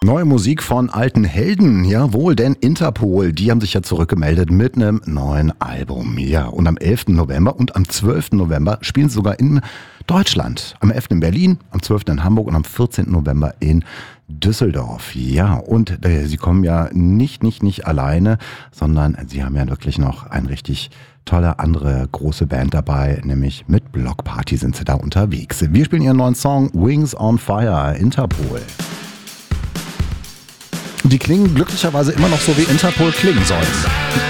Neue Musik von alten Helden, jawohl, denn Interpol, die haben sich ja zurückgemeldet mit einem neuen Album. Ja, und am 11. November und am 12. November spielen sie sogar in Deutschland. Am 11. in Berlin, am 12. in Hamburg und am 14. November in Düsseldorf. Ja, und sie kommen ja nicht alleine, sondern sie haben ja wirklich noch ein richtig tolle andere große Band dabei, nämlich mit Block Party sind sie da unterwegs. Wir spielen ihren neuen Song Wings on Fire, Interpol. Die klingen glücklicherweise immer noch so, wie Interpol klingen sollen.